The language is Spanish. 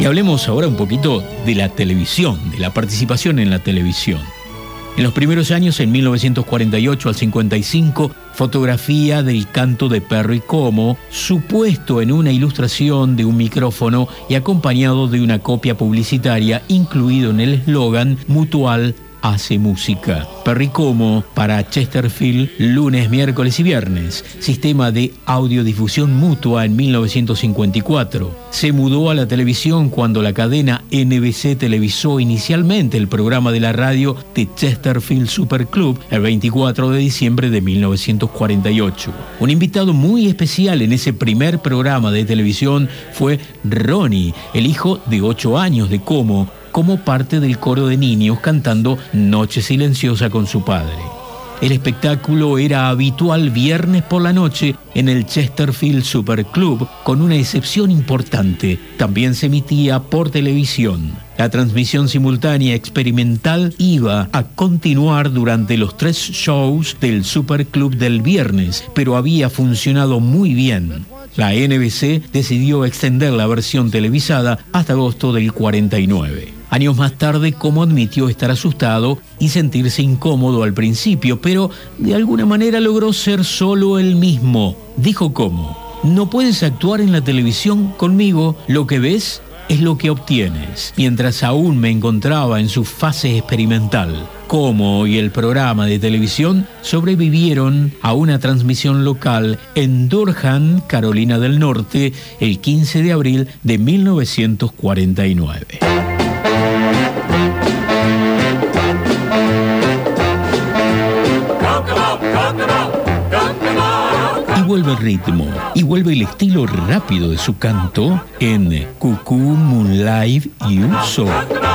Y hablemos ahora un poquito de la televisión, de la participación en la televisión. En los primeros años, en 1948 al 55, fotografía del canto de Perry Como, supuesto en una ilustración de un micrófono y acompañado de una copia publicitaria incluido en el eslogan Mutual hace música. Perry Como para Chesterfield, lunes, miércoles y viernes. Sistema de audiodifusión mutua en 1954. Se mudó a la televisión cuando la cadena NBC televisó inicialmente el programa de la radio The Chesterfield Super Club el 24 de diciembre de 1948. Un invitado muy especial en ese primer programa de televisión fue Ronnie, el hijo de 8 años de Como parte del coro de niños cantando Noche Silenciosa con su padre. El espectáculo era habitual viernes por la noche en el Chesterfield Super Club, con una excepción importante: también se emitía por televisión. La transmisión simultánea experimental iba a continuar durante los 3 shows del Super Club del viernes, pero había funcionado muy bien. La NBC decidió extender la versión televisada hasta agosto del 49. Años más tarde, Como admitió estar asustado y sentirse incómodo al principio, pero de alguna manera logró ser solo él mismo. Dijo Como: no puedes actuar en la televisión conmigo, lo que ves es lo que obtienes. Mientras aún me encontraba en su fase experimental, Como y el programa de televisión sobrevivieron a una transmisión local en Durham, Carolina del Norte, el 15 de abril de 1949. Y vuelve el ritmo, y vuelve el estilo rápido de su canto en Cuckoo, Moonlight You So.